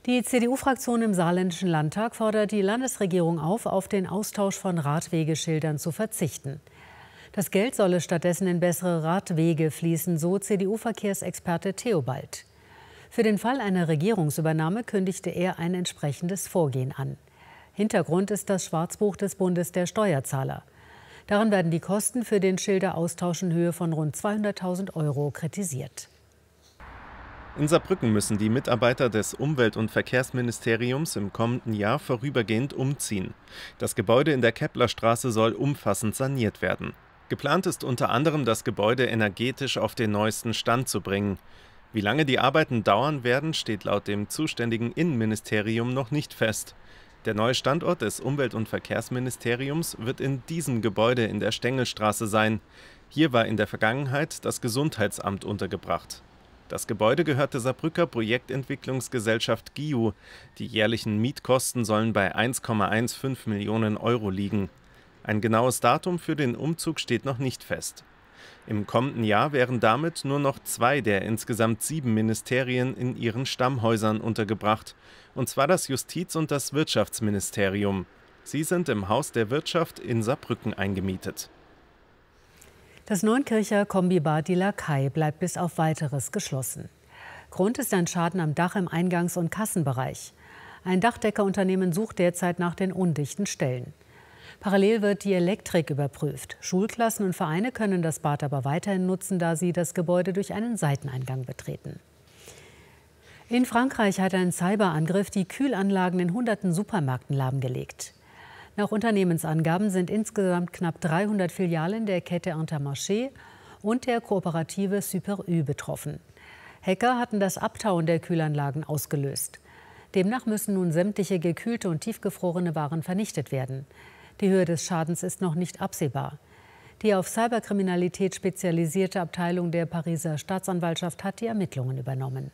Die CDU-Fraktion im Saarländischen Landtag fordert die Landesregierung auf den Austausch von Radwegeschildern zu verzichten. Das Geld solle stattdessen in bessere Radwege fließen, so CDU-Verkehrsexperte Theobald. Für den Fall einer Regierungsübernahme kündigte er ein entsprechendes Vorgehen an. Hintergrund ist das Schwarzbuch des Bundes der Steuerzahler. Darin werden die Kosten für den Schilderaustausch in Höhe von rund 200.000 € kritisiert. In Saarbrücken müssen die Mitarbeiter des Umwelt- und Verkehrsministeriums im kommenden Jahr vorübergehend umziehen. Das Gebäude in der Keplerstraße soll umfassend saniert werden. Geplant ist unter anderem, das Gebäude energetisch auf den neuesten Stand zu bringen. Wie lange die Arbeiten dauern werden, steht laut dem zuständigen Innenministerium noch nicht fest. Der neue Standort des Umwelt- und Verkehrsministeriums wird in diesem Gebäude in der Stengelstraße sein. Hier war in der Vergangenheit das Gesundheitsamt untergebracht. Das Gebäude gehört der Saarbrücker Projektentwicklungsgesellschaft GIU. Die jährlichen Mietkosten sollen bei 1,15 Millionen € liegen. Ein genaues Datum für den Umzug steht noch nicht fest. Im kommenden Jahr wären damit nur noch 2 der insgesamt 7 Ministerien in ihren Stammhäusern untergebracht, und zwar das Justiz- und das Wirtschaftsministerium. Sie sind im Haus der Wirtschaft in Saarbrücken eingemietet. Das Neunkircher Kombibad Die Lakai bleibt bis auf Weiteres geschlossen. Grund ist ein Schaden am Dach im Eingangs- und Kassenbereich. Ein Dachdeckerunternehmen sucht derzeit nach den undichten Stellen. Parallel wird die Elektrik überprüft. Schulklassen und Vereine können das Bad aber weiterhin nutzen, da sie das Gebäude durch einen Seiteneingang betreten. In Frankreich hat ein Cyberangriff die Kühlanlagen in hunderten Supermärkten lahmgelegt. Nach Unternehmensangaben sind insgesamt knapp 300 Filialen der Kette Intermarché und der Kooperative Super U betroffen. Hacker hatten das Abtauen der Kühlanlagen ausgelöst. Demnach müssen nun sämtliche gekühlte und tiefgefrorene Waren vernichtet werden. Die Höhe des Schadens ist noch nicht absehbar. Die auf Cyberkriminalität spezialisierte Abteilung der Pariser Staatsanwaltschaft hat die Ermittlungen übernommen.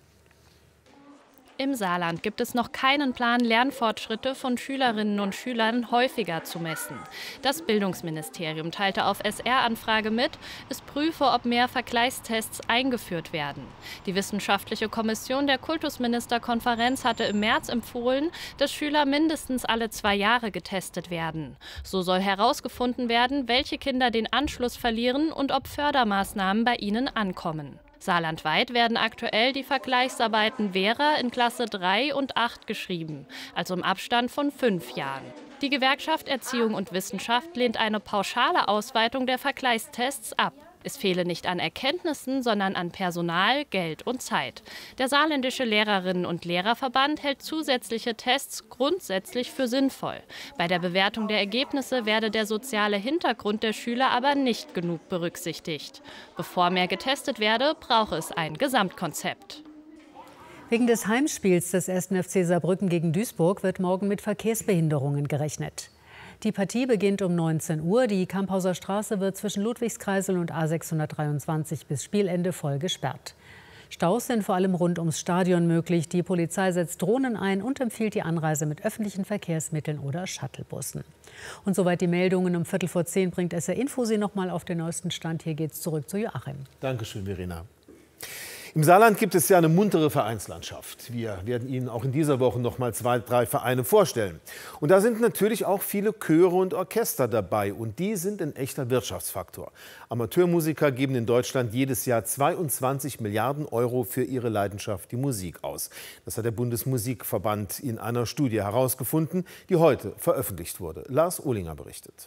Im Saarland gibt es noch keinen Plan, Lernfortschritte von Schülerinnen und Schülern häufiger zu messen. Das Bildungsministerium teilte auf SR-Anfrage mit, es prüfe, ob mehr Vergleichstests eingeführt werden. Die wissenschaftliche Kommission der Kultusministerkonferenz hatte im März empfohlen, dass Schüler mindestens alle 2 Jahre getestet werden. So soll herausgefunden werden, welche Kinder den Anschluss verlieren und ob Fördermaßnahmen bei ihnen ankommen. Saarlandweit werden aktuell die Vergleichsarbeiten Vera in Klasse 3 und 8 geschrieben, also im Abstand von 5 Jahren. Die Gewerkschaft Erziehung und Wissenschaft lehnt eine pauschale Ausweitung der Vergleichstests ab. Es fehle nicht an Erkenntnissen, sondern an Personal, Geld und Zeit. Der Saarländische Lehrerinnen- und Lehrerverband hält zusätzliche Tests grundsätzlich für sinnvoll. Bei der Bewertung der Ergebnisse werde der soziale Hintergrund der Schüler aber nicht genug berücksichtigt. Bevor mehr getestet werde, brauche es ein Gesamtkonzept. Wegen des Heimspiels des 1. FC Saarbrücken gegen Duisburg wird morgen mit Verkehrsbehinderungen gerechnet. Die Partie beginnt um 19 Uhr. Die Kamphauser Straße wird zwischen Ludwigskreisel und A623 bis Spielende voll gesperrt. Staus sind vor allem rund ums Stadion möglich. Die Polizei setzt Drohnen ein und empfiehlt die Anreise mit öffentlichen Verkehrsmitteln oder Shuttlebussen. Und soweit die Meldungen. Um 9:15 bringt SR Info Sie noch mal auf den neuesten Stand. Hier geht's zurück zu Joachim. Dankeschön, Verena. Im Saarland gibt es ja eine muntere Vereinslandschaft. Wir werden Ihnen auch in dieser Woche noch mal 2, 3 Vereine vorstellen. Und da sind natürlich auch viele Chöre und Orchester dabei. Und die sind ein echter Wirtschaftsfaktor. Amateurmusiker geben in Deutschland jedes Jahr 22 Milliarden € für ihre Leidenschaft, die Musik, aus. Das hat der Bundesmusikverband in einer Studie herausgefunden, die heute veröffentlicht wurde. Lars Ohlinger berichtet.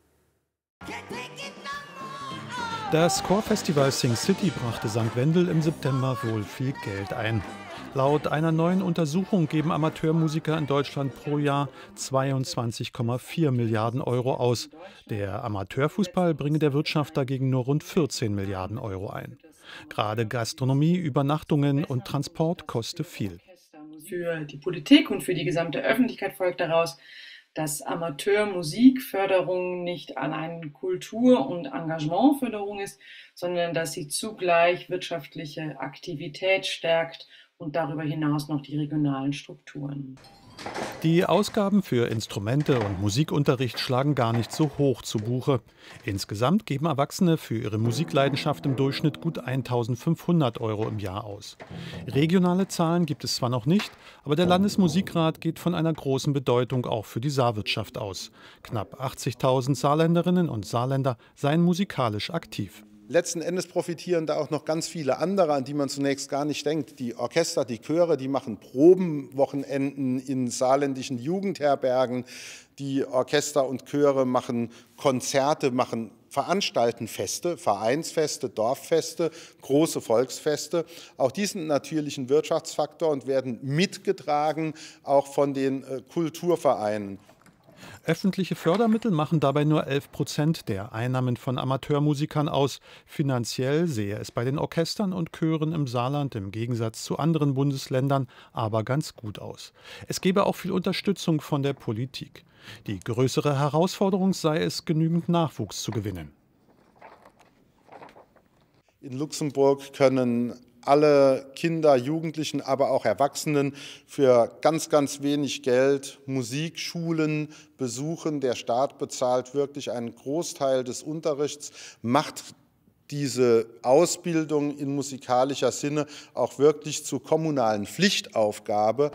Das Chorfestival Sing City brachte St. Wendel im September wohl viel Geld ein. Laut einer neuen Untersuchung geben Amateurmusiker in Deutschland pro Jahr 22,4 Milliarden € aus. Der Amateurfußball bringe der Wirtschaft dagegen nur rund 14 Milliarden € ein. Gerade Gastronomie, Übernachtungen und Transport koste viel. Für die Politik und für die gesamte Öffentlichkeit folgt daraus, dass Amateurmusikförderung nicht allein Kultur- und Engagementförderung ist, sondern dass sie zugleich wirtschaftliche Aktivität stärkt und darüber hinaus noch die regionalen Strukturen. Die Ausgaben für Instrumente und Musikunterricht schlagen gar nicht so hoch zu Buche. Insgesamt geben Erwachsene für ihre Musikleidenschaft im Durchschnitt gut 1.500 € im Jahr aus. Regionale Zahlen gibt es zwar noch nicht, aber der Landesmusikrat geht von einer großen Bedeutung auch für die Saarwirtschaft aus. Knapp 80.000 Saarländerinnen und Saarländer seien musikalisch aktiv. Letzten Endes profitieren da auch noch ganz viele andere, an die man zunächst gar nicht denkt. Die Orchester, die Chöre, die machen Probenwochenenden in saarländischen Jugendherbergen. Die Orchester und Chöre machen Konzerte, veranstalten Feste, Vereinsfeste, Dorffeste, große Volksfeste. Auch die sind natürlich ein Wirtschaftsfaktor und werden mitgetragen, auch von den Kulturvereinen. Öffentliche Fördermittel machen dabei nur 11% der Einnahmen von Amateurmusikern aus. Finanziell sehe es bei den Orchestern und Chören im Saarland im Gegensatz zu anderen Bundesländern aber ganz gut aus. Es gebe auch viel Unterstützung von der Politik. Die größere Herausforderung sei es, genügend Nachwuchs zu gewinnen. In Luxemburg können alle Kinder, Jugendlichen, aber auch Erwachsenen für ganz, ganz wenig Geld Musikschulen besuchen. Der Staat bezahlt wirklich einen Großteil des Unterrichts, macht diese Ausbildung in musikalischer Sinne auch wirklich zur kommunalen Pflichtaufgabe.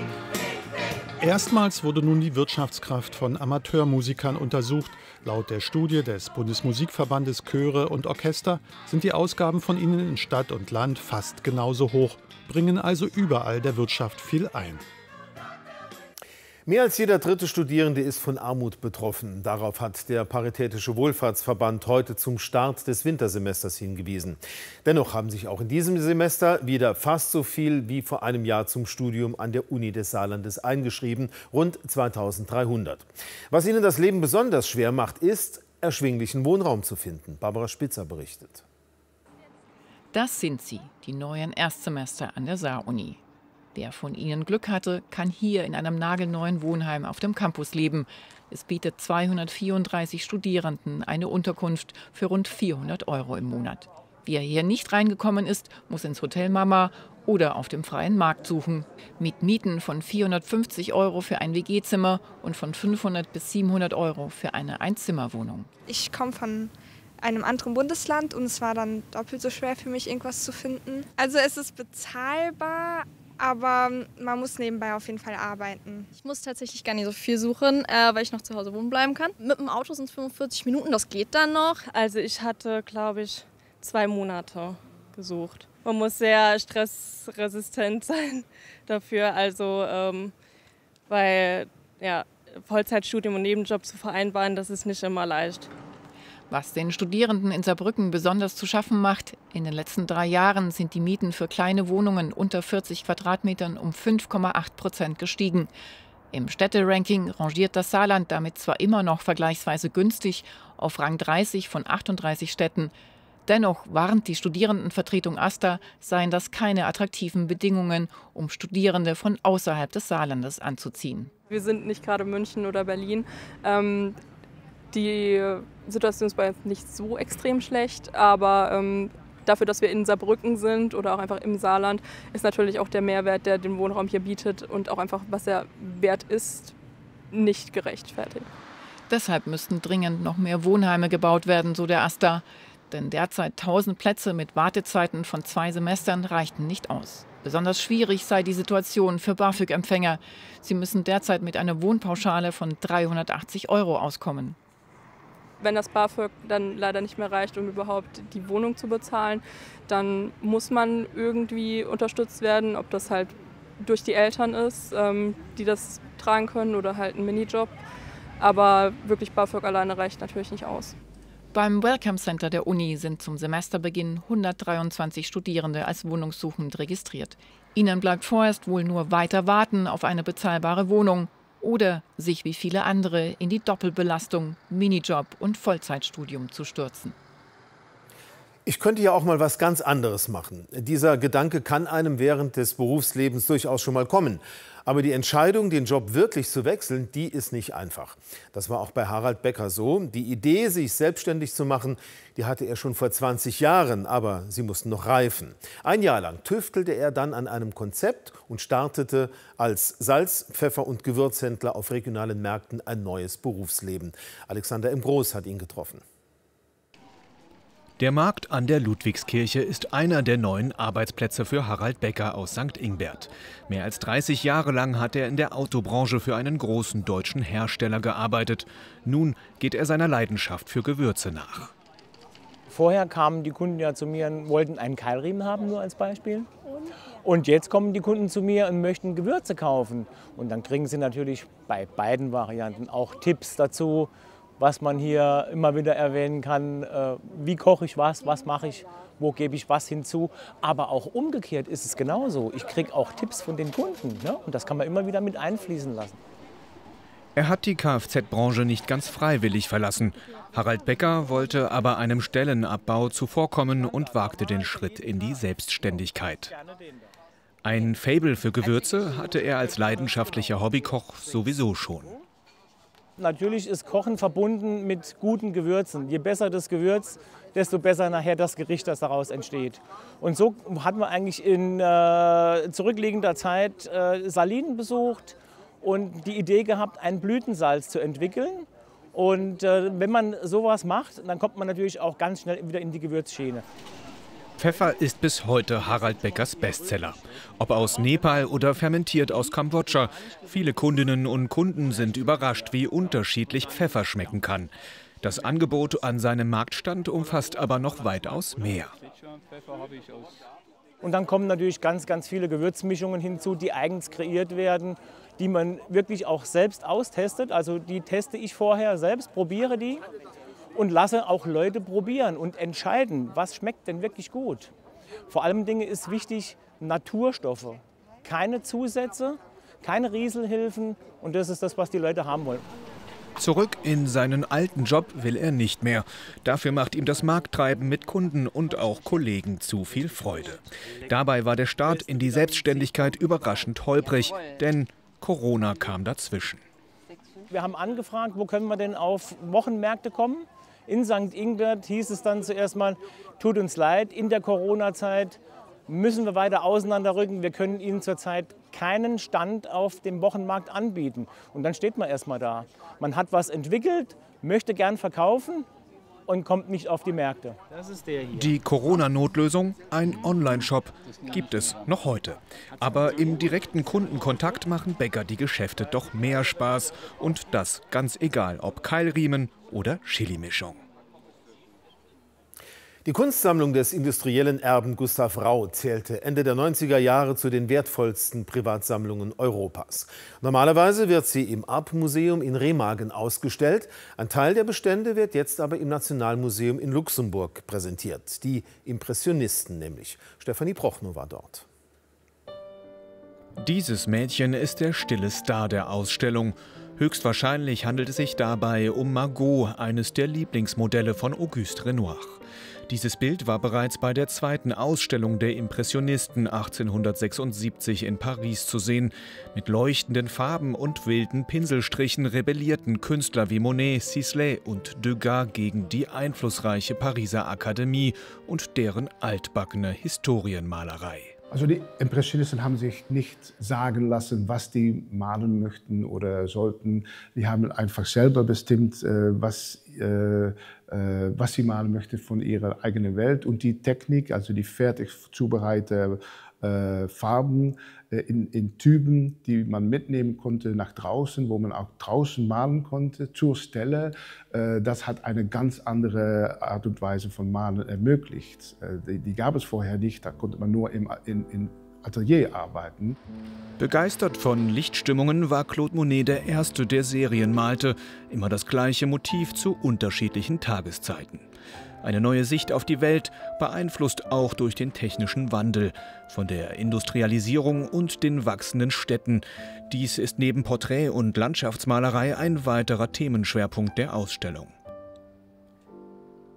Erstmals wurde nun die Wirtschaftskraft von Amateurmusikern untersucht. Laut der Studie des Bundesmusikverbandes Chöre und Orchester sind die Ausgaben von ihnen in Stadt und Land fast genauso hoch, bringen also überall der Wirtschaft viel ein. Mehr als jeder dritte Studierende ist von Armut betroffen. Darauf hat der Paritätische Wohlfahrtsverband heute zum Start des Wintersemesters hingewiesen. Dennoch haben sich auch in diesem Semester wieder fast so viel wie vor einem Jahr zum Studium an der Uni des Saarlandes eingeschrieben, rund 2300. Was ihnen das Leben besonders schwer macht, ist, erschwinglichen Wohnraum zu finden. Barbara Spitzer berichtet. Das sind sie, die neuen Erstsemester an der Saar-Uni. Wer von ihnen Glück hatte, kann hier in einem nagelneuen Wohnheim auf dem Campus leben. Es bietet 234 Studierenden eine Unterkunft für rund 400 € im Monat. Wer hier nicht reingekommen ist, muss ins Hotel Mama oder auf dem freien Markt suchen. Mit Mieten von 450 € für ein WG-Zimmer und von 500 bis 700 € für eine Einzimmerwohnung. Ich komme von einem anderen Bundesland und es war dann doppelt so schwer für mich, irgendwas zu finden. Also es ist bezahlbar, aber man muss nebenbei auf jeden Fall arbeiten. Ich muss tatsächlich gar nicht so viel suchen, weil ich noch zu Hause wohnen bleiben kann. Mit dem Auto sind es 45 Minuten, das geht dann noch. Also ich hatte, glaube ich, 2 Monate gesucht. Man muss sehr stressresistent sein dafür, also weil ja, Vollzeitstudium und Nebenjob zu vereinbaren, das ist nicht immer leicht. Was den Studierenden in Saarbrücken besonders zu schaffen macht: In den letzten 3 Jahren sind die Mieten für kleine Wohnungen unter 40 Quadratmetern um 5,8% gestiegen. Im Städteranking rangiert das Saarland damit zwar immer noch vergleichsweise günstig auf Rang 30 von 38 Städten. Dennoch warnt die Studierendenvertretung AStA, seien das keine attraktiven Bedingungen, um Studierende von außerhalb des Saarlandes anzuziehen. Wir sind nicht gerade München oder Berlin. Die Situation ist bei uns nicht so extrem schlecht, aber dafür, dass wir in Saarbrücken sind oder auch einfach im Saarland, ist natürlich auch der Mehrwert, der den Wohnraum hier bietet und auch einfach, was er wert ist, nicht gerechtfertigt. Deshalb müssten dringend noch mehr Wohnheime gebaut werden, so der AStA. Denn derzeit 1000 Plätze mit Wartezeiten von 2 Semestern reichten nicht aus. Besonders schwierig sei die Situation für BAföG-Empfänger. Sie müssen derzeit mit einer Wohnpauschale von 380 € auskommen. Wenn das BAföG dann leider nicht mehr reicht, um überhaupt die Wohnung zu bezahlen, dann muss man irgendwie unterstützt werden, ob das halt durch die Eltern ist, die das tragen können, oder halt ein Minijob. Aber wirklich BAföG alleine reicht natürlich nicht aus. Beim Welcome Center der Uni sind zum Semesterbeginn 123 Studierende als wohnungssuchend registriert. Ihnen bleibt vorerst wohl nur weiter warten auf eine bezahlbare Wohnung oder sich wie viele andere in die Doppelbelastung, Minijob und Vollzeitstudium zu stürzen. Ich könnte ja auch mal was ganz anderes machen. Dieser Gedanke kann einem während des Berufslebens durchaus schon mal kommen. Aber die Entscheidung, den Job wirklich zu wechseln, die ist nicht einfach. Das war auch bei Harald Becker so. Die Idee, sich selbstständig zu machen, die hatte er schon vor 20 Jahren, aber sie mussten noch reifen. Ein Jahr lang tüftelte er dann an einem Konzept und startete als Salz-, Pfeffer- und Gewürzhändler auf regionalen Märkten ein neues Berufsleben. Alexander M. Groß hat ihn getroffen. Der Markt an der Ludwigskirche ist einer der neuen Arbeitsplätze für Harald Becker aus St. Ingbert. Mehr als 30 Jahre lang hat er in der Autobranche für einen großen deutschen Hersteller gearbeitet. Nun geht er seiner Leidenschaft für Gewürze nach. Vorher kamen die Kunden ja zu mir und wollten einen Keilriemen haben, nur als Beispiel. Und jetzt kommen die Kunden zu mir und möchten Gewürze kaufen. Und dann kriegen sie natürlich bei beiden Varianten auch Tipps dazu, was man hier immer wieder erwähnen kann. Wie koche ich was mache ich, wo gebe ich was hinzu. Aber auch umgekehrt ist es genauso. Ich kriege auch Tipps von den Kunden, ne? Und das kann man immer wieder mit einfließen lassen. Er hat die Kfz-Branche nicht ganz freiwillig verlassen. Harald Becker wollte aber einem Stellenabbau zuvorkommen und wagte den Schritt in die Selbstständigkeit. Ein Faible für Gewürze hatte er als leidenschaftlicher Hobbykoch sowieso schon. Natürlich ist Kochen verbunden mit guten Gewürzen. Je besser das Gewürz, desto besser nachher das Gericht, das daraus entsteht. Und so hatten wir eigentlich in zurückliegender Zeit Salinen besucht und die Idee gehabt, ein Blütensalz zu entwickeln. Und wenn man sowas macht, dann kommt man natürlich auch ganz schnell wieder in die Gewürzschiene. Pfeffer ist bis heute Harald Beckers Bestseller. Ob aus Nepal oder fermentiert aus Kambodscha. Viele Kundinnen und Kunden sind überrascht, wie unterschiedlich Pfeffer schmecken kann. Das Angebot an seinem Marktstand umfasst aber noch weitaus mehr. Und dann kommen natürlich ganz viele Gewürzmischungen hinzu, die eigens kreiert werden, die man wirklich auch selbst austestet. Also die teste ich vorher selbst, probiere die. Und lasse auch Leute probieren und entscheiden, was schmeckt denn wirklich gut. Vor allem Dingen ist wichtig, Naturstoffe, keine Zusätze, keine Rieselhilfen und das ist das, was die Leute haben wollen. Zurück in seinen alten Job will er nicht mehr. Dafür macht ihm das Markttreiben mit Kunden und auch Kollegen zu viel Freude. Dabei war der Start in die Selbstständigkeit überraschend holprig, denn Corona kam dazwischen. Wir haben angefragt, wo können wir denn auf Wochenmärkte kommen? In St. Ingbert hieß es dann zuerst mal, tut uns leid, in der Corona-Zeit müssen wir weiter auseinanderrücken. Wir können Ihnen zurzeit keinen Stand auf dem Wochenmarkt anbieten. Und dann steht man erst mal da. Man hat was entwickelt, möchte gern verkaufen und kommt nicht auf die Märkte. Das ist der hier. Die Corona-Notlösung, ein Online-Shop, gibt es noch heute. Aber im direkten Kundenkontakt machen Bäcker die Geschäfte doch mehr Spaß. Und das ganz egal, ob Keilriemen oder Chili-Mischung. Die Kunstsammlung des industriellen Erben Gustav Rau zählte Ende der 90er Jahre zu den wertvollsten Privatsammlungen Europas. Normalerweise wird sie im Arp-Museum in Remagen ausgestellt. Ein Teil der Bestände wird jetzt aber im Nationalmuseum in Luxemburg präsentiert. Die Impressionisten nämlich. Stefanie Prochnow war dort. Dieses Mädchen ist der stille Star der Ausstellung. Höchstwahrscheinlich handelt es sich dabei um Margot, eines der Lieblingsmodelle von Auguste Renoir. Dieses Bild war bereits bei der zweiten Ausstellung der Impressionisten 1876 in Paris zu sehen. Mit leuchtenden Farben und wilden Pinselstrichen rebellierten Künstler wie Monet, Sisley und Degas gegen die einflussreiche Pariser Akademie und deren altbackene Historienmalerei. Also die Impressionisten haben sich nicht sagen lassen, was die malen möchten oder sollten. Die haben einfach selber bestimmt, was sie malen möchten von ihrer eigenen Welt. Und die Technik, also die fertig zubereitete Farben in Typen, die man mitnehmen konnte nach draußen, wo man auch draußen malen konnte, zur Stelle. Das hat eine ganz andere Art und Weise von Malen ermöglicht. Die gab es vorher nicht, da konnte man nur im Atelier arbeiten. Begeistert von Lichtstimmungen war Claude Monet der Erste, der Serien malte. Immer das gleiche Motiv zu unterschiedlichen Tageszeiten. Eine neue Sicht auf die Welt, beeinflusst auch durch den technischen Wandel, von der Industrialisierung und den wachsenden Städten. Dies ist neben Porträt- und Landschaftsmalerei ein weiterer Themenschwerpunkt der Ausstellung.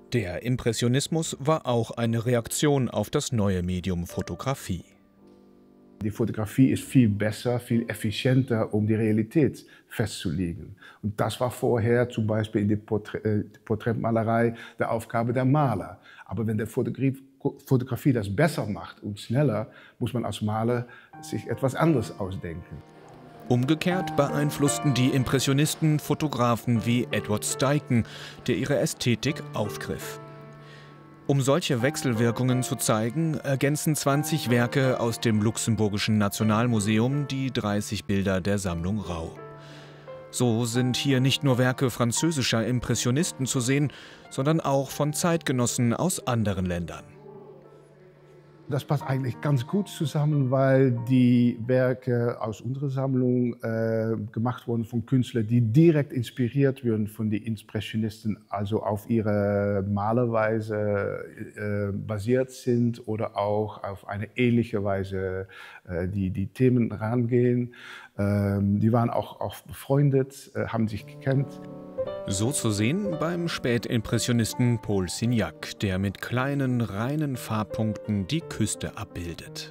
Der Impressionismus war auch eine Reaktion auf das neue Medium Fotografie. Die Fotografie ist viel besser, viel effizienter, um die Realität festzulegen. Und das war vorher zum Beispiel in der Porträtmalerei der Aufgabe der Maler. Aber wenn der Fotografie das besser macht und schneller, muss man als Maler sich etwas anderes ausdenken. Umgekehrt beeinflussten die Impressionisten Fotografen wie Edward Steichen, der ihre Ästhetik aufgriff. Um solche Wechselwirkungen zu zeigen, ergänzen 20 Werke aus dem Luxemburgischen Nationalmuseum die 30 Bilder der Sammlung Rau. So sind hier nicht nur Werke französischer Impressionisten zu sehen, sondern auch von Zeitgenossen aus anderen Ländern. Das passt eigentlich ganz gut zusammen, weil die Werke aus unserer Sammlung gemacht wurden von Künstlern, die direkt inspiriert wurden von den Impressionisten, also auf ihre Malerweise basiert sind oder auch auf eine ähnliche Weise die Themen rangehen. Die waren auch befreundet, haben sich gekannt. So zu sehen beim Spätimpressionisten Paul Signac, der mit kleinen, reinen Farbpunkten die Küste abbildet.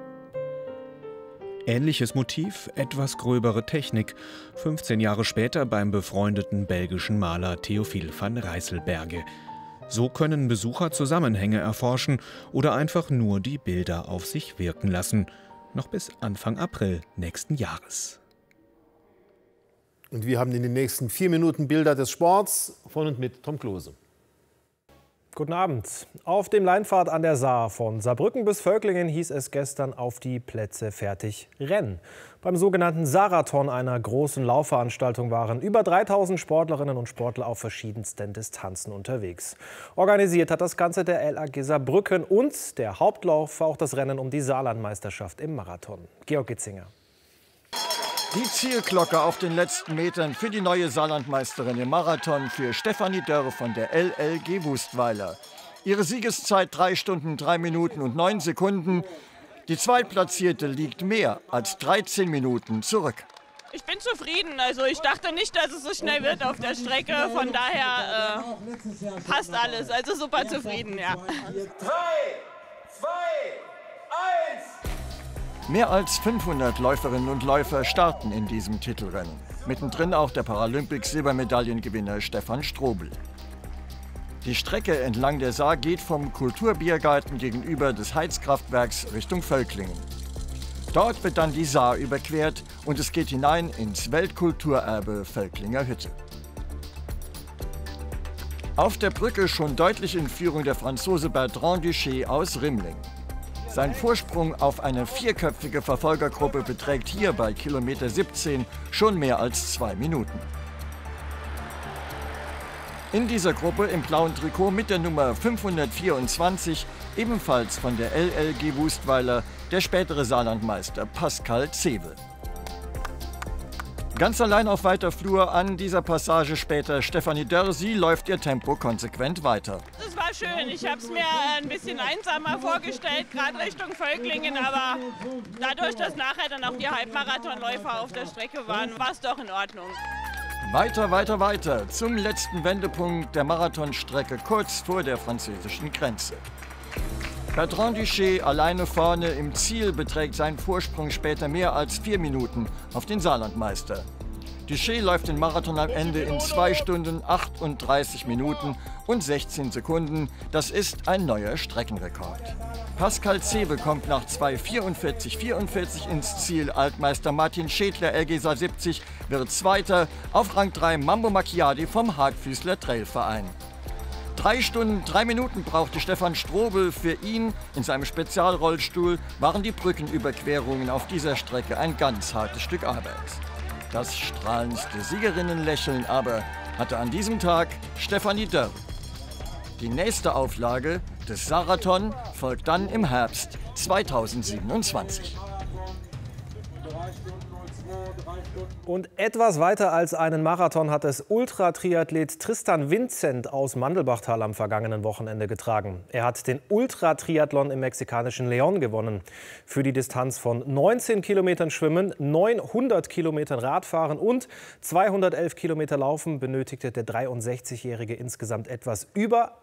Ähnliches Motiv, etwas gröbere Technik, 15 Jahre später beim befreundeten belgischen Maler Théophile van Rijsselberghe. So können Besucher Zusammenhänge erforschen oder einfach nur die Bilder auf sich wirken lassen. Noch bis Anfang April nächsten Jahres. Und wir haben in den nächsten 4 Minuten Bilder des Sports von und mit Tom Klose. Guten Abend. Auf dem Leinpfad an der Saar von Saarbrücken bis Völklingen hieß es gestern auf die Plätze fertig Rennen. Beim sogenannten Sarathon, einer großen Laufveranstaltung, waren über 3000 Sportlerinnen und Sportler auf verschiedensten Distanzen unterwegs. Organisiert hat das Ganze der LAG Saarbrücken und der Hauptlauf war auch das Rennen um die Saarlandmeisterschaft im Marathon. Georg Gitzinger. Die Zielglocke auf den letzten Metern für die neue Saarlandmeisterin im Marathon, für Stefanie Dörr von der LLG Wustweiler. Ihre Siegeszeit 3 Stunden, 3 Minuten und 9 Sekunden. Die Zweitplatzierte liegt mehr als 13 Minuten zurück. Ich bin zufrieden. Also ich dachte nicht, dass es so schnell wird auf der Strecke. Von daher passt alles. Also super zufrieden, ja. 3, 2, 1... Mehr als 500 Läuferinnen und Läufer starten in diesem Titelrennen. Mittendrin auch der Paralympics-Silbermedaillengewinner Stefan Strobel. Die Strecke entlang der Saar geht vom Kulturbiergarten gegenüber des Heizkraftwerks Richtung Völklingen. Dort wird dann die Saar überquert und es geht hinein ins Weltkulturerbe Völklinger Hütte. Auf der Brücke schon deutlich in Führung der Franzose Bertrand Duché aus Rimling. Sein Vorsprung auf eine 4-köpfige Verfolgergruppe beträgt hier bei Kilometer 17 schon mehr als 2 Minuten. In dieser Gruppe im blauen Trikot mit der Nummer 524, ebenfalls von der LLG Wustweiler, der spätere Saarlandmeister Pascal Zewe. Ganz allein auf weiter Flur an dieser Passage später Stefanie Dörr, sie läuft ihr Tempo konsequent weiter. Es war schön. Ich habe es mir ein bisschen einsamer vorgestellt, gerade Richtung Völklingen. Aber dadurch, dass nachher dann auch die Halbmarathonläufer auf der Strecke waren, war es doch in Ordnung. Weiter, weiter, weiter zum letzten Wendepunkt der Marathonstrecke kurz vor der französischen Grenze. Bertrand Duché alleine vorne, im Ziel beträgt sein Vorsprung später mehr als 4 Minuten auf den Saarlandmeister. Duché läuft den Marathon am Ende in 2 Stunden, 38 Minuten und 16 Sekunden. Das ist ein neuer Streckenrekord. Pascal Zewe kommt nach 2:44,44 ins Ziel. Altmeister Martin Schädler, LG Saar 70, wird Zweiter. Auf Rang 3 Mambo Macchiadi vom Hartfüßler Trailverein. 3 Stunden, 3 Minuten brauchte Stefan Strobel. Für ihn in seinem Spezialrollstuhl waren die Brückenüberquerungen auf dieser Strecke ein ganz hartes Stück Arbeit. Das strahlendste Siegerinnenlächeln aber hatte an diesem Tag Stefanie Dörr. Die nächste Auflage des Sarathon folgt dann im Herbst 2027. Und etwas weiter als einen Marathon hat es Ultratriathlet Tristan Vincent aus Mandelbachtal am vergangenen Wochenende getragen. Er hat den Ultratriathlon im mexikanischen León gewonnen. Für die Distanz von 19 Kilometern Schwimmen, 900 Kilometern Radfahren und 211 Kilometer Laufen benötigte der 63-Jährige insgesamt etwas über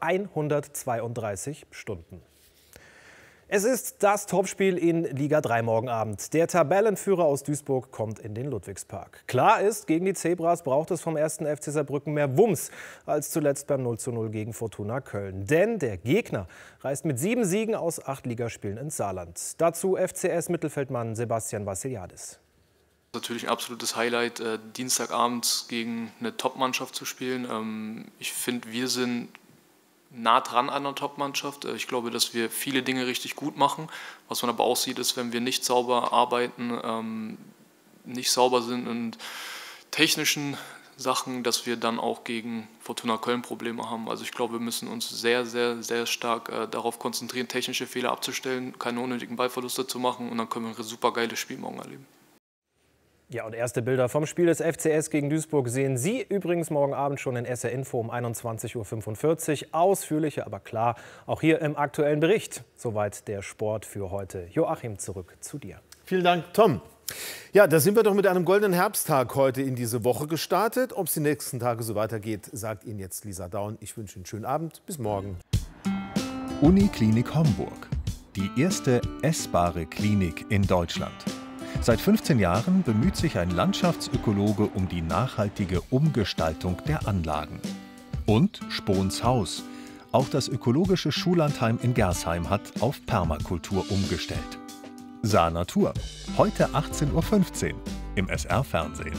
132 Stunden. Es ist das Topspiel in Liga 3 morgen Abend. Der Tabellenführer aus Duisburg kommt in den Ludwigspark. Klar ist, gegen die Zebras braucht es vom 1. FC Saarbrücken mehr Wumms als zuletzt beim 0:0 gegen Fortuna Köln. Denn der Gegner reist mit 7 Siegen aus 8 Ligaspielen ins Saarland. Dazu FCS-Mittelfeldmann Sebastian Vassiliadis. Natürlich ein absolutes Highlight, Dienstagabend gegen eine Top-Mannschaft zu spielen. Ich finde, wir sind nah dran an der Top-Mannschaft. Ich glaube, dass wir viele Dinge richtig gut machen. Was man aber auch sieht, ist, wenn wir nicht sauber arbeiten, nicht sauber sind in technischen Sachen, dass wir dann auch gegen Fortuna Köln Probleme haben. Also ich glaube, wir müssen uns sehr, sehr, sehr stark darauf konzentrieren, technische Fehler abzustellen, keine unnötigen Ballverluste zu machen und dann können wir ein super geiles Spiel morgen erleben. Ja, und erste Bilder vom Spiel des FCS gegen Duisburg sehen Sie übrigens morgen Abend schon in SR Info um 21:45 Uhr. Ausführlicher, aber klar, auch hier im aktuellen Bericht. Soweit der Sport für heute. Joachim, zurück zu dir. Vielen Dank, Tom. Ja, da sind wir doch mit einem goldenen Herbsttag heute in diese Woche gestartet. Ob es die nächsten Tage so weitergeht, sagt Ihnen jetzt Lisa Daun. Ich wünsche Ihnen einen schönen Abend. Bis morgen. Uniklinik Homburg. Die erste essbare Klinik in Deutschland. Seit 15 Jahren bemüht sich ein Landschaftsökologe um die nachhaltige Umgestaltung der Anlagen. Und Spohns Haus. Auch das ökologische Schullandheim in Gersheim hat auf Permakultur umgestellt. Saar Natur. Heute 18:15 Uhr im SR-Fernsehen.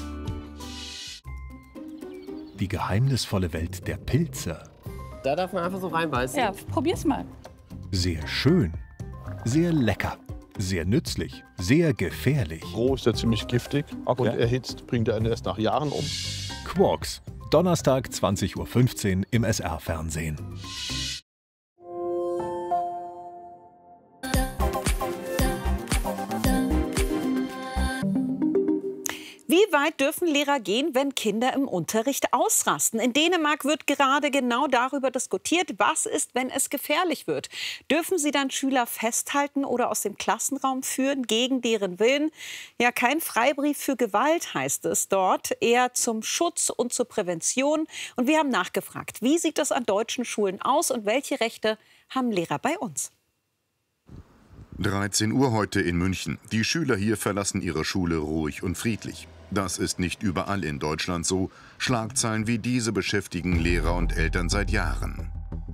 Die geheimnisvolle Welt der Pilze. Da darf man einfach so reinbeißen. Ja, probier's mal. Sehr schön. Sehr lecker. Sehr nützlich, sehr gefährlich. Roh ist er ziemlich giftig und erhitzt bringt er einen erst nach Jahren um. Quarks, Donnerstag 20:15 Uhr im SR-Fernsehen. Wie weit dürfen Lehrer gehen, wenn Kinder im Unterricht ausrasten? In Dänemark wird gerade genau darüber diskutiert, was ist, wenn es gefährlich wird. Dürfen sie dann Schüler festhalten oder aus dem Klassenraum führen, gegen deren Willen? Ja, kein Freibrief für Gewalt heißt es dort, eher zum Schutz und zur Prävention. Und wir haben nachgefragt, wie sieht es an deutschen Schulen aus und welche Rechte haben Lehrer bei uns? 13 Uhr heute in München. Die Schüler hier verlassen ihre Schule ruhig und friedlich. Das ist nicht überall in Deutschland so. Schlagzeilen wie diese beschäftigen Lehrer und Eltern seit Jahren.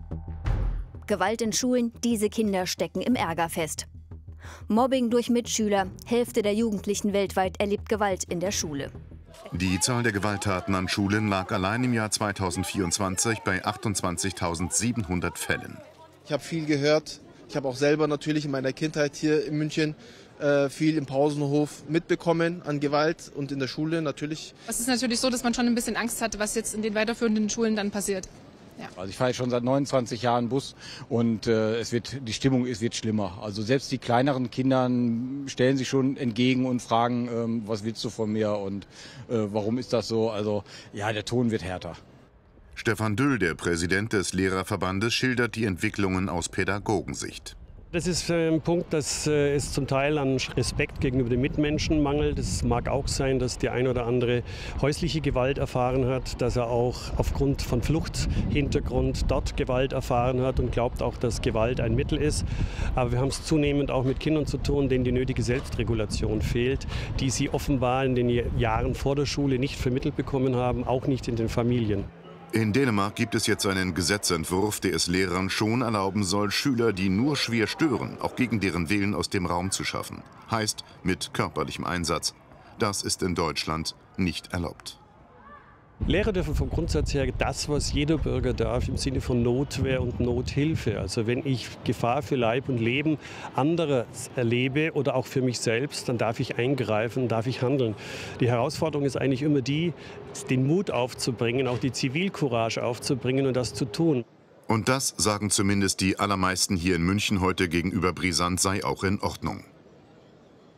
Gewalt in Schulen, diese Kinder stecken im Ärger fest. Mobbing durch Mitschüler, Hälfte der Jugendlichen weltweit erlebt Gewalt in der Schule. Die Zahl der Gewalttaten an Schulen lag allein im Jahr 2024 bei 28.700 Fällen. Ich habe viel gehört. Ich habe auch selber natürlich in meiner Kindheit hier in München viel im Pausenhof mitbekommen an Gewalt und in der Schule natürlich. Es ist natürlich so, dass man schon ein bisschen Angst hat, was jetzt in den weiterführenden Schulen dann passiert. Ja. Also ich fahre schon seit 29 Jahren Bus und die Stimmung wird schlimmer. Also selbst die kleineren Kinder stellen sich schon entgegen und fragen, was willst du von mir und warum ist das so? Also ja, der Ton wird härter. Stefan Düll, der Präsident des Lehrerverbandes, schildert die Entwicklungen aus Pädagogensicht. Das ist ein Punkt, dass es zum Teil an Respekt gegenüber den Mitmenschen mangelt. Es mag auch sein, dass der ein oder andere häusliche Gewalt erfahren hat, dass er auch aufgrund von Fluchthintergrund dort Gewalt erfahren hat und glaubt auch, dass Gewalt ein Mittel ist. Aber wir haben es zunehmend auch mit Kindern zu tun, denen die nötige Selbstregulation fehlt, die sie offenbar in den Jahren vor der Schule nicht vermittelt bekommen haben, auch nicht in den Familien. In Dänemark gibt es jetzt einen Gesetzentwurf, der es Lehrern schon erlauben soll, Schüler, die nur schwer stören, auch gegen deren Willen aus dem Raum zu schaffen. Heißt, mit körperlichem Einsatz. Das ist in Deutschland nicht erlaubt. Lehrer dürfen vom Grundsatz her das, was jeder Bürger darf, im Sinne von Notwehr und Nothilfe. Also wenn ich Gefahr für Leib und Leben anderer erlebe oder auch für mich selbst, dann darf ich eingreifen, darf ich handeln. Die Herausforderung ist eigentlich immer die, den Mut aufzubringen, auch die Zivilcourage aufzubringen und das zu tun. Und das, sagen zumindest die allermeisten hier in München heute gegenüber brisant, sei auch in Ordnung.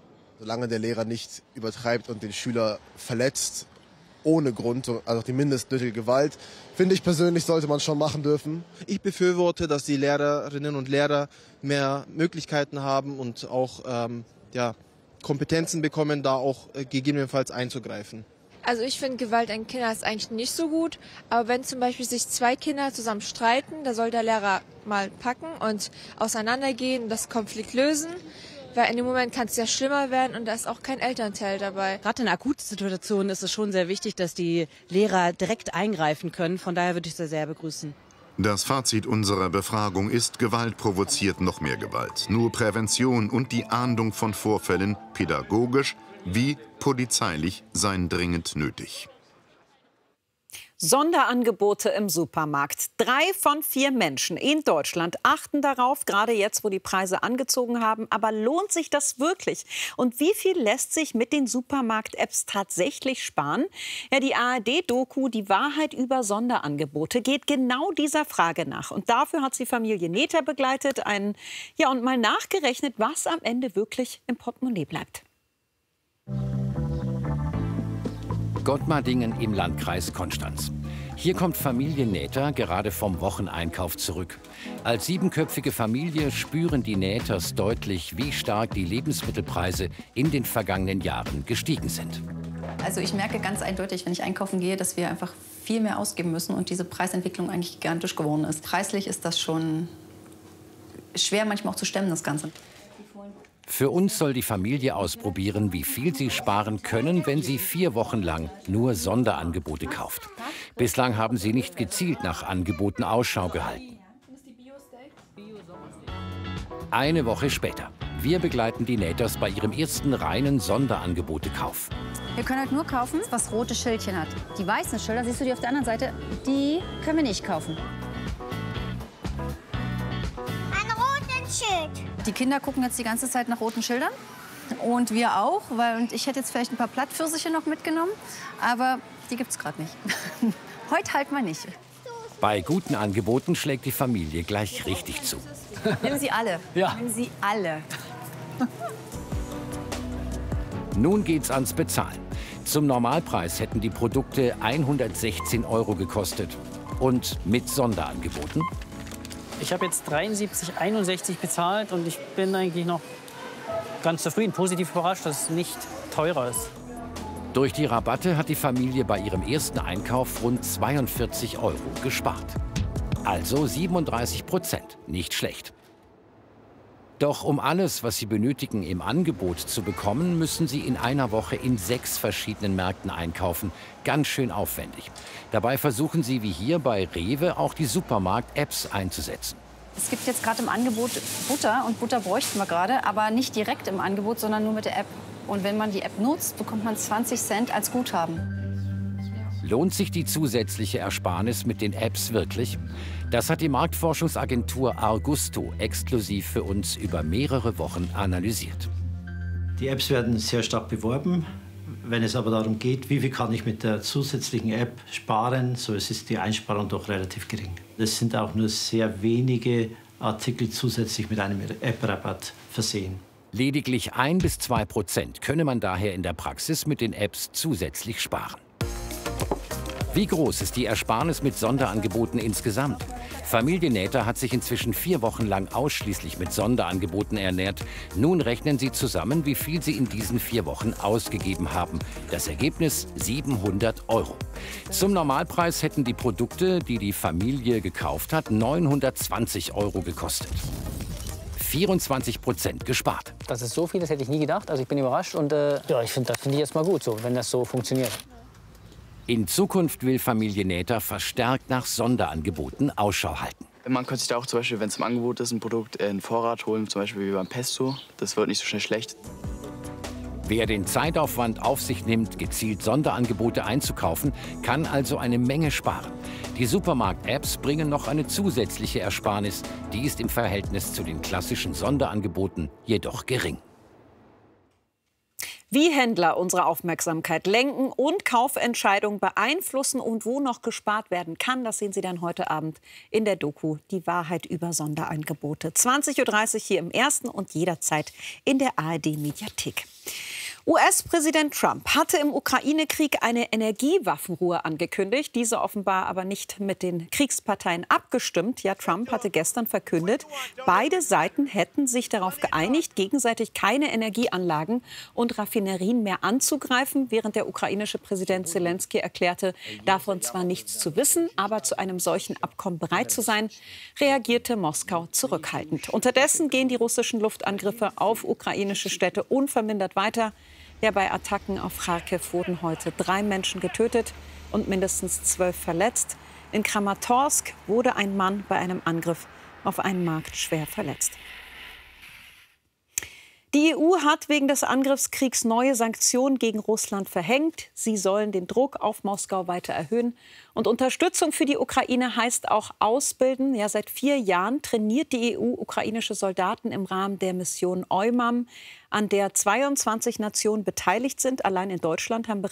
Solange der Lehrer nicht übertreibt und den Schüler verletzt, ohne Grund, also die Mindestmittel Gewalt, finde ich persönlich, sollte man schon machen dürfen. Ich befürworte, dass die Lehrerinnen und Lehrer mehr Möglichkeiten haben und auch Kompetenzen bekommen, da auch gegebenenfalls einzugreifen. Also ich finde, Gewalt an Kindern ist eigentlich nicht so gut. Aber wenn zum Beispiel sich zwei Kinder zusammen streiten, da soll der Lehrer mal packen und auseinandergehen und das Konflikt lösen. Weil in dem Moment kann es ja schlimmer werden und da ist auch kein Elternteil dabei. Gerade in Akutsituationen ist es schon sehr wichtig, dass die Lehrer direkt eingreifen können. Von daher würde ich das sehr begrüßen. Das Fazit unserer Befragung ist, Gewalt provoziert noch mehr Gewalt. Nur Prävention und die Ahndung von Vorfällen, pädagogisch wie polizeilich, seien dringend nötig. Sonderangebote im Supermarkt. 3 von 4 Menschen in Deutschland achten darauf, gerade jetzt, wo die Preise angezogen haben. Aber lohnt sich das wirklich? Und wie viel lässt sich mit den Supermarkt-Apps tatsächlich sparen? Ja, die ARD-Doku Die Wahrheit über Sonderangebote geht genau dieser Frage nach. Und dafür hat sie Familie Nether begleitet und mal nachgerechnet, was am Ende wirklich im Portemonnaie bleibt. Gottmardingen im Landkreis Konstanz. Hier kommt Familie Nether gerade vom Wocheneinkauf zurück. Als 7-köpfige Familie spüren die Nethers deutlich, wie stark die Lebensmittelpreise in den vergangenen Jahren gestiegen sind. Also ich merke ganz eindeutig, wenn ich einkaufen gehe, dass wir einfach viel mehr ausgeben müssen und diese Preisentwicklung eigentlich gigantisch geworden ist. Preislich ist das schon schwer manchmal auch zu stemmen, das Ganze. Für uns soll die Familie ausprobieren, wie viel sie sparen können, wenn sie 4 Wochen lang nur Sonderangebote kauft. Bislang haben sie nicht gezielt nach Angeboten Ausschau gehalten. Eine Woche später. Wir begleiten die Nethers bei ihrem ersten reinen Sonderangebotekauf. Wir können halt nur kaufen, was rote Schildchen hat. Die weißen Schilder, siehst du die auf der anderen Seite, die können wir nicht kaufen. Die Kinder gucken jetzt die ganze Zeit nach roten Schildern und wir auch, und ich hätte jetzt vielleicht ein paar Plattpfirsiche noch mitgenommen, aber die gibt's gerade nicht. Heute halt mal nicht. Bei guten Angeboten schlägt die Familie gleich richtig zu. Nehmen Sie alle. Ja. Nehmen Sie alle. Nun geht's ans Bezahlen. Zum Normalpreis hätten die Produkte 116 € gekostet. Und mit Sonderangeboten? Ich habe jetzt 73,61 bezahlt und ich bin eigentlich noch ganz zufrieden, positiv überrascht, dass es nicht teurer ist. Durch die Rabatte hat die Familie bei ihrem ersten Einkauf rund 42 € gespart. Also 37%, nicht schlecht. Doch um alles, was sie benötigen, im Angebot zu bekommen, müssen sie in einer Woche in 6 verschiedenen Märkten einkaufen. Ganz schön aufwendig. Dabei versuchen sie, wie hier bei Rewe, auch die Supermarkt-Apps einzusetzen. Es gibt jetzt gerade im Angebot Butter und Butter bräuchten wir gerade, aber nicht direkt im Angebot, sondern nur mit der App. Und wenn man die App nutzt, bekommt man 20 Cent als Guthaben. Lohnt sich die zusätzliche Ersparnis mit den Apps wirklich? Das hat die Marktforschungsagentur Argusto exklusiv für uns über mehrere Wochen analysiert. Die Apps werden sehr stark beworben. Wenn es aber darum geht, wie viel kann ich mit der zusätzlichen App sparen, so ist die Einsparung doch relativ gering. Es sind auch nur sehr wenige Artikel zusätzlich mit einem App-Rabatt versehen. Lediglich 1 bis 2% könne man daher in der Praxis mit den Apps zusätzlich sparen. Wie groß ist die Ersparnis mit Sonderangeboten insgesamt? Familie Nether hat sich inzwischen 4 Wochen lang ausschließlich mit Sonderangeboten ernährt. Nun rechnen sie zusammen, wie viel sie in diesen 4 Wochen ausgegeben haben. Das Ergebnis 700 €. Zum Normalpreis hätten die Produkte, die die Familie gekauft hat, 920 € gekostet. 24% gespart. Das ist so viel, das hätte ich nie gedacht. Also ich bin überrascht und ich finde ich jetzt mal gut, so, wenn das so funktioniert. In Zukunft will Familie Nether verstärkt nach Sonderangeboten Ausschau halten. Man könnte sich da auch zum Beispiel, wenn es im Angebot ist, ein Produkt in Vorrat holen, zum Beispiel wie beim Pesto. Das wird nicht so schnell schlecht. Wer den Zeitaufwand auf sich nimmt, gezielt Sonderangebote einzukaufen, kann also eine Menge sparen. Die Supermarkt-Apps bringen noch eine zusätzliche Ersparnis. Die ist im Verhältnis zu den klassischen Sonderangeboten jedoch gering. Wie Händler unsere Aufmerksamkeit lenken und Kaufentscheidungen beeinflussen und wo noch gespart werden kann, das sehen Sie dann heute Abend in der Doku Die Wahrheit über Sonderangebote. 20:30 Uhr hier im Ersten und jederzeit in der ARD-Mediathek. US-Präsident Trump hatte im Ukraine-Krieg eine Energiewaffenruhe angekündigt, diese offenbar aber nicht mit den Kriegsparteien abgestimmt. Ja, Trump hatte gestern verkündet, beide Seiten hätten sich darauf geeinigt, gegenseitig keine Energieanlagen und Raffinerien mehr anzugreifen, während der ukrainische Präsident Zelensky erklärte, davon zwar nichts zu wissen, aber zu einem solchen Abkommen bereit zu sein, reagierte Moskau zurückhaltend. Unterdessen gehen die russischen Luftangriffe auf ukrainische Städte unvermindert weiter. Ja, bei Attacken auf Kharkiv wurden heute 3 Menschen getötet und mindestens 12 verletzt. In Kramatorsk wurde ein Mann bei einem Angriff auf einen Markt schwer verletzt. Die EU hat wegen des Angriffskriegs neue Sanktionen gegen Russland verhängt. Sie sollen den Druck auf Moskau weiter erhöhen. Und Unterstützung für die Ukraine heißt auch ausbilden. Ja, seit 4 Jahren trainiert die EU ukrainische Soldaten im Rahmen der Mission EUMAM, an der 22 Nationen beteiligt sind. Allein in Deutschland haben bereits